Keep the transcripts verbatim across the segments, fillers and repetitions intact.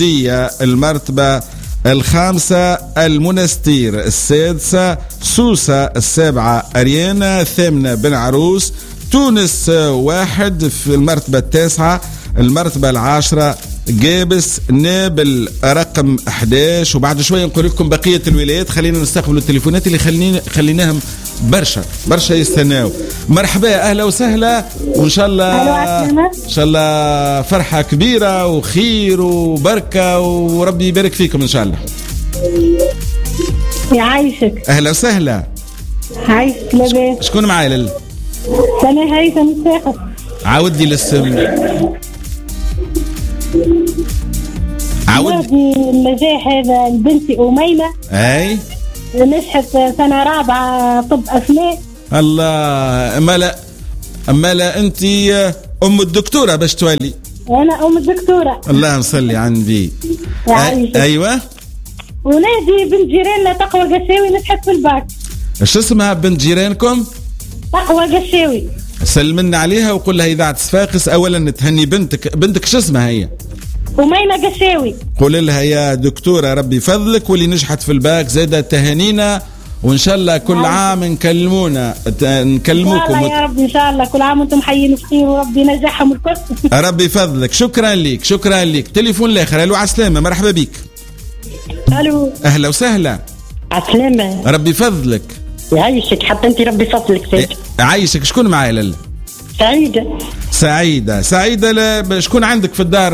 المرتبة الخامسة المنستير، السادسة سوسة، السابعة أريانا، الثامنة بن عروس، تونس واحد في المرتبة التاسعة، المرتبة العاشرة جابس، نابل رقم أحد عشر. وبعد شوية نقول لكم بقية الولايات. خلينا نستقبل التليفونات اللي خلينا خليناهم برشا برشا يستناو. مرحبا، أهلا وسهلا، وإن شاء الله إن شاء الله فرحة كبيرة وخير وبركة وربي يبارك فيكم إن شاء الله. يعيشك. أهلا وسهلا. عايشك لاباس. شكون معايا لل؟ أنا هيثم الساقط. عاودي الاسم. عاودي النجاح هذا لبنتي أميمة. أي نجحت سنة رابعة طب أسنان. الله. أما لا أما لا أنت أم الدكتورة باش تولي. أنا أم الدكتورة. اللهم صلي على النبي. أيوة. ونادي بنت جيراننا تقوى قشاوي نجحت في الباك. ايش اسمها بنت جيرانكم؟ تقوى قشاوي. سلمنا عليها وقول لها إذاعة صفاقس أولا تهني بنتك. بنتك شو اسمها هي؟ أميمة قشاوي. قول لها يا دكتورة ربي فضلك واللي نجحت في الباك زادة تهانينا، وإن شاء الله كل عام نكلمونا نكلموكم. إن شاء الله يا رب، إن شاء الله كل عام وأنتم حيين بخير وربي نجحهم الكل. ربي فضلك. شكرا لك شكرا لك. تليفون الآخر. ألو، على السلامة. مرحبا بك. ألو، أهلا وسهلا. على السلامة. ربي فضلك. يعيشك حتى أنت ربي فضلك. سيد عايشك. شكون معايا لل؟ سعيدة. سعيدة سعيدة. شكون عندك في الدار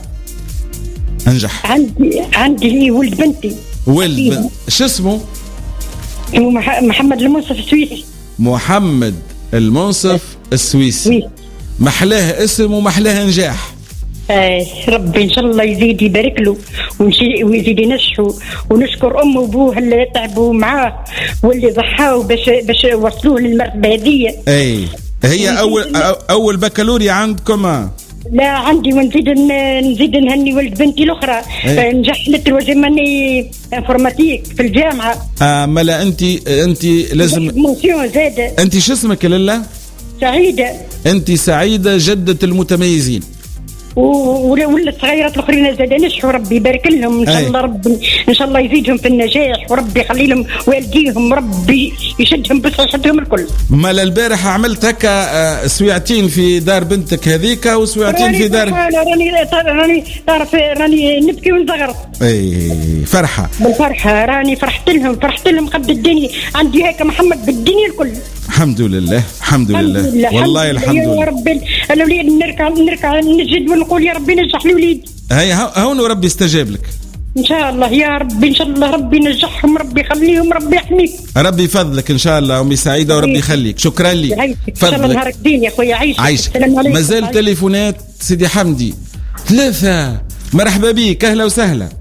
انجح؟ عندي عندي ولد بنتي. ولد شو اسمه؟ اسمه محمد المنصف السويسي. محمد المنصف السويسي. محلاه اسم ومحلاه نجاح. آه ربي ان شاء الله يزيد يبارك له ويزيد ينجحه، ونشكر امه وابوه اللي تعبوا معاه واللي ضحاوا باش باش وصلوه للمرتبه هذه. اي هي اول اول بكالوريا عندكم؟ لا عندي، ونزيد نزيد نهني ولد بنتي الاخرى. أيه. نجحت وجماني انفورماتيك في الجامعه. اه ملا انت انت لازم موسيون زاده. انت شو اسمك لاله؟ سعيده. انت سعيده جده المتميزين. ولا الصغيرات الاخرين زاد نجحوا ربي يبارك لهم ان شاء الله. ربي ان شاء الله يزيدهم في النجاح وربي يخلي لهم والديهم، ربي يشدهم بصحتهم الكل. مال البارح عملت هكا سويعتين في دار بنتك هذيك وسويعتين في دار. راني راني تعرف راني نبكي ونزغرط. اي فرحه بالفرحه، راني فرحت لهم فرحت لهم قد الدنيا. عندي هيك محمد بالدنيا الكل. الحمد لله الحمد لله, لله. والله الحمد لله يا ربي. الوليد نركع نركع نجد ونقول يا ربي نجح الوليد. هي هون وربي استجاب لك ان شاء الله يا ربي. ان شاء الله ربي ينجحهم، ربي يخليهم، ربي يحميك. ربي فضلك ان شاء الله امي سعيده وربي يخليك. شكرا لك. ان شاء الله نهارك زين يا خويا. عايشك. عايشك. مازال تليفونات سيدي حمدي ثلاثه. مرحبا بيك. اهلا وسهلا.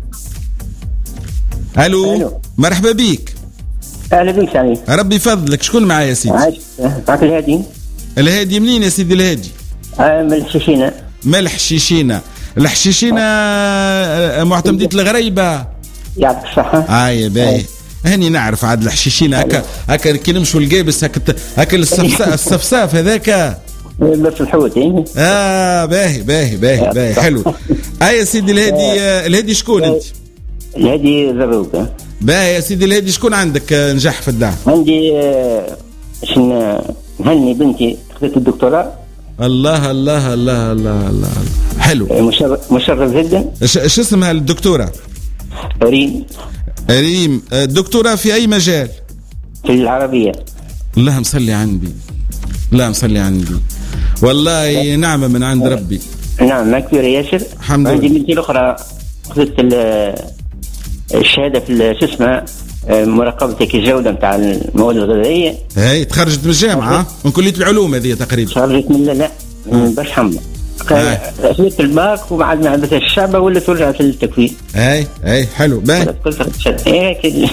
الو, ألو. مرحبا بيك. اهلا بك سعيد. ربي فضلك. شكون معايا يا سيدي؟ معك الهادي. الهادي منين يا سيدي الهادي؟ آه من الحشيشينه. ملح شيشينه. الحشيشينه معتمدية الغريبه. يعطيك الصحه. اي باهي. هاني نعرف عاد الحشيشينه هكا هكا كي نمشوا القابس هكا هكا الصفصاف هذاك بس الحوت. اه باهي باهي باهي باهي حلو. اي يا سيدي الهادي. الهادي شكون انت؟ الهادي زروقه. باهي يا سيدي الهادي. شكون عندك نجح في الدعم؟ عندي شن هني بنتي اخذت الدكتوراه. الله الله الله الله الله حلو. مشرف مشرف جدا. ايش اسمها الدكتوره؟ ريم. ريم. الدكتوراه في اي مجال؟ في العربيه. اللهم صل على النبي. اللهم صل على النبي. والله نعمه من عند ربي. نعم ما كبيره ياسر. الحمد لله. عندي بنتي الاخرى اخذت الشهاده في شو اسمها مراقبة الجودة نتاع المواد الغذائية. هاي تخرجت من الجامعة من كلية العلوم هذه تقريبا. تخرجت من لا لا من باش حمى. أخذت الباك وبعد ما عبت الشعبة ولا رجعت للتكوين. هاي هاي حلو باهي. هيك.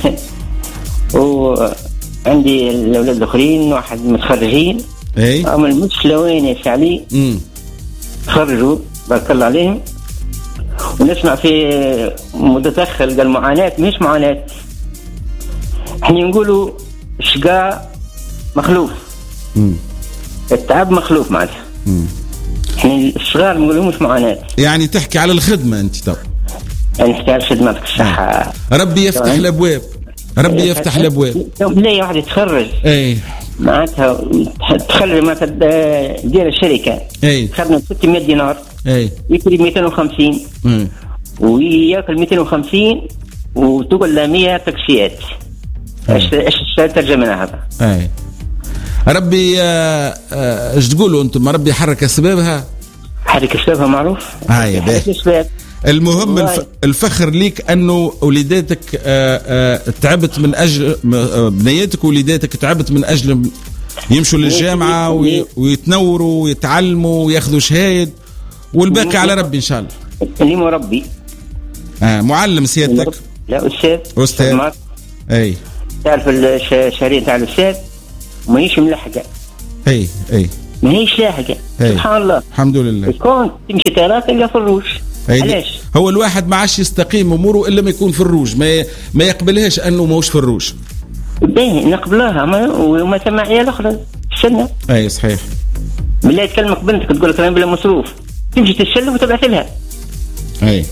وعندي الأولاد الآخرين واحد متخرجين. هاي. أما المشكلة وين يا سعلي؟ امم. تخرجوا بارك الله عليهم. ونسمع في متدخل قال معاناة مش معاناة. احنا نقولوا الشقاء مخلوف. مم. التعب مخلوف معناتها. احنا الصغار نقولوا مش معاناة. يعني تحكي على الخدمة انت تو. نحتاج خدمتك الصحة. ربي يفتح الابواب، ربي يفتح الابواب. لا واحد يتخرج اي معناتها تخرج معناتها دير الشركة اي خدنا ستمائة دينار اي يكري مئتين وخمسين مم. وياكل مئتين وخمسين وتقول له مئة تكسيات. ايش ايش ترجمنا هذا؟ اي ربي ايش تقولوا انتم؟ ربي حرك اسبابها، حرك اسبابها معروف. هاي باهي. المهم الف... الفخر ليك انه وليداتك آآ آآ تعبت من اجل بنياتك، وليداتك تعبت من اجل يمشوا للجامعه وي... ويتنوروا ويتعلموا وياخذوا شهايد، والباقي على ربي ان شاء الله. اللي مربي آه معلم سيادتك؟ لا استاذ. استاذ اي تعرف الشهريه تاع الاستاذ ماهيش ملحقه. اي اي ماهيش لاحقه. سبحان الله الحمد لله. كون تمشي ترى تلقى في الروج. علاش؟ هو الواحد ما عادش يستقيم اموره الا ما يكون في الروج، ما ي... ما يقبلهاش انه ماهوش في الروج. باهي نقبلوها ما... وما ثم عيال اخرى تستنى. اي صحيح. بالله تكلمك بنتك تقول لك انا بلا مصروف تمشي تستلف وتبعث لها. اي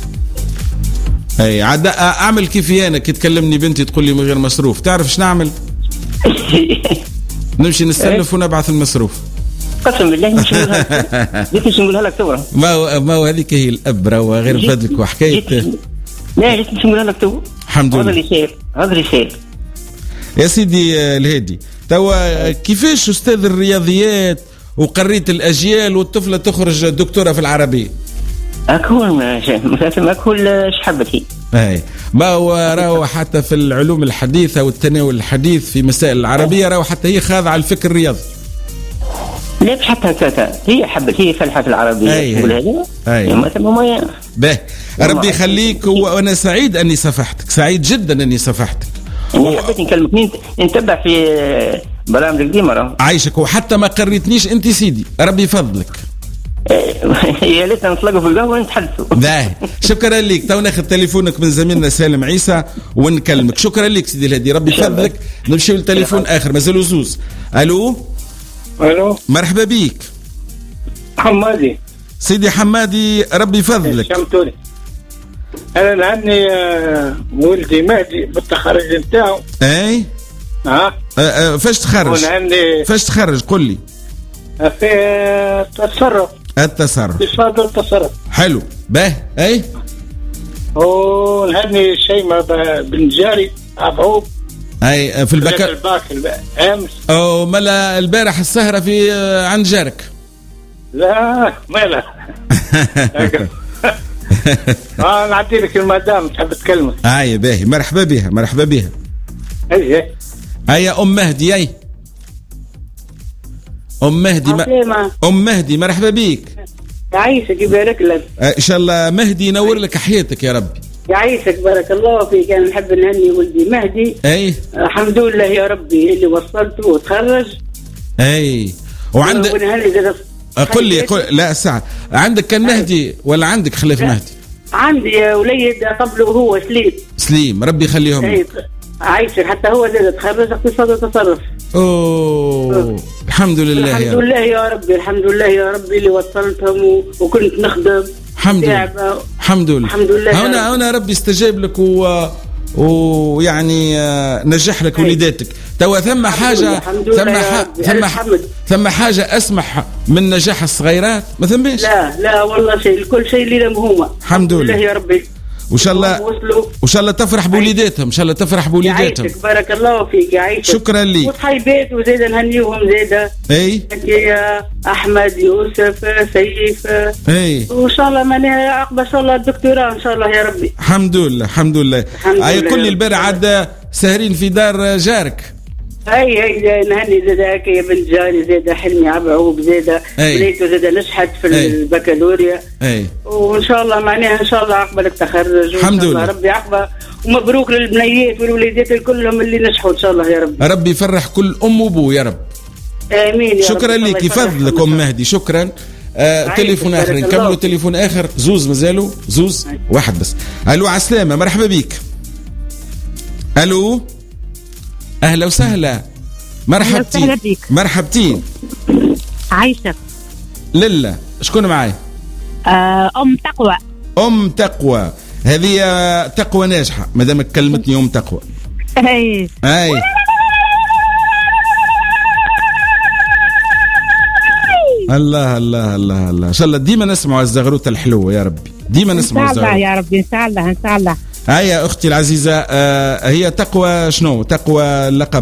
اي عاد اعمل كيفي انا كي تكلمني بنتي تقول لي من غير مصروف، تعرف شنو نعمل؟ نمشي نستلف ونبعث المصروف. قسم بالله مش نقولها لك مش نقولها لك تو. ما هو ما هو هذيك هي الابره وغير فدك وحكايه. لا ليش مش نقولها لك تو. الحمد لله. هذا اللي صاير هذا اللي صاير يا سيدي الهادي. توا كيفاش استاذ الرياضيات وقريت الاجيال والطفله تخرج دكتوره في العربيه؟ اكون مثلا اكل شحبتي. اي ما هو راهو حتى في العلوم الحديثه والتناول الحديث في مسائل العربيه راهو حتى هي خاضعه على الفكر الرياضي. لا مش حتى هكاك هي حبت هي فلحة في العربية تقول هذه. أي مثلا ما به ربي يخليك، وأنا سعيد أني صفحتك، سعيد جدا أني صفحتك. أنا حبيت نكلمك نتبع في برامجك ديما راه عايشك، وحتى ما قريتنيش أنت سيدي ربي يفضلك. يا ليت نتلاقوا في القهوة ونتحدثوا. باهي شكرا لك. تو ناخذ تليفونك من زميلنا سالم عيسى ونكلمك. شكرا لك سيدي الهادي ربي يفضلك. نمشي للتليفون آخر مازالوا زوز. ألو الو مرحبا بيك حمادي. سيدي حمادي ربي يفضلك. شمتوني انا عندي ولدي مهدي بالتخرج نتاعو. اي ها أه أه فاش تخرج؟ عندي فاش تخرج قل لي. في التصرف. التصرف في صاد التصرف. حلو باه. اي ونهني شيماء بن جاري ابعوب. اي في البكا الباك امس. او ملا البارح السهره في عند جارك. لا مالا. اه نعطي لك المدام تحب تكلمك. اي باهي مرحبا بها مرحبا بها. اي اي اي ام مهدي. اي ام مهدي ما... ام مهدي مرحبا بيك. يعيشك يبارك لك. ان شاء الله مهدي ينور لك حياتك يا ربي. يعيشك بارك الله فيك. انا نحب نهني ولدي مهدي. اي الحمد لله يا ربي اللي وصلته وتخرج. اي وعندك ونهني زاد. قل لي قل... لا ساعة عندك كان مهدي ولا عندك خليف مهدي؟ عندي وليد قبله هو سليم. سليم ربي يخليهم لك. عايشك حتى هو زاد تخرج اقتصاد التصرف. اوه الحمد لله الحمد لله يا ربي الحمد لله يا ربي اللي وصلتهم وكنت نخدم. الحمد لله الحمد لله الحمد لله. هنا هنا ربي استجاب لك و ويعني نجح لك وليداتك. توا ثم حاجه ثم ح... ثم ح... ثم حاجه اسمح من نجاح الصغيرات ما ثماش. لا لا والله شيء كل شيء اللي مهمه. الحمد لله يا ربي. وان شاء الله وان شاء الله تفرح بوليداتهم ان شاء الله تفرح بوليداتهم. يعيشك بارك الله فيك. يعيشك شكرا لك. وصحيبات وزيد نهنيوهم زيد. اي يا احمد يوسف سيف. اي وان شاء الله معناها عقبه ان شاء الله الدكتوراه ان شاء الله يا ربي. الحمد لله الحمد لله. اي قل لي البارح عاد ساهرين في دار جارك. اي اي نهني زاد هكا يا بنت جاري زاد حلمي عبعوب زاد وليته زاد نجحت في أي. البكالوريا. اي وان شاء الله معناها ان شاء الله عقبالك تخرج الحمد لله ربي عقبه. ومبروك للبنيات والوليدات كلهم اللي نجحوا ان شاء الله يا رب. ربي يفرح كل ام وابو يا رب. امين يا شكرا رب. لك يفضلك ام مهدي شكرا. آه تليفون اخر نكملوا تليفون اخر زوز مازالوا زوز أي. واحد بس. الو على السلامه مرحبا بيك. الو اهلا وسهلا مرحبتين مرحبتين. عايشة لله شكون معاي؟ آه أم تقوى. أم تقوى هذه تقوى ناجحة مادامك كلمتني يوم تقوى. اي اي الله الله الله الله ان شاء الله ديما نسمعوا الزغروطه الحلوه يا ربي، ديما نسمعوا الزغروطه. ان شاء الله يا ربي، ان شاء الله ان شاء الله. هيا اختي العزيزه، آه هي تقوى شنو؟ تقوى اللقب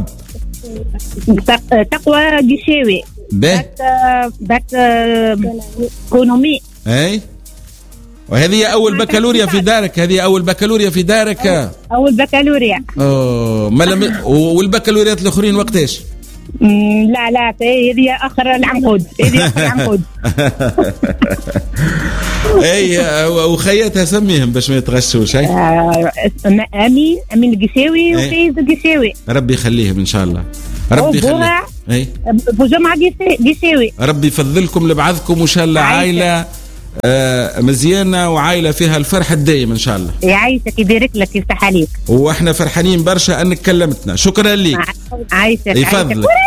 تقوى قشاوي بات بات ايكونومي. اي وهذه اول بكالوريا في دارك، هذه اول بكالوريا في دارك. اول بكالوريا. اوه ما لم... والبكالوريات الاخرين وقتاش؟ لا لا هذه اخر العنقود، هذه اخر العنقود. اي وخياتها سميهم باش ما يتغشوش. اي امين امين القساوي وفايز القساوي، ربي يخليهم ان شاء الله، ربي يخليهم. اي بوجمعة قساوي، ربي يفضلكم لبعضكم وان شاء الله عائله آه مزيانه وعائله فيها الفرح الدائم ان شاء الله. يعيشك يبارك لك يفتح عليك، واحنا فرحانين برشا انك كلمتنا. شكرا لك. عايشك يفضلك.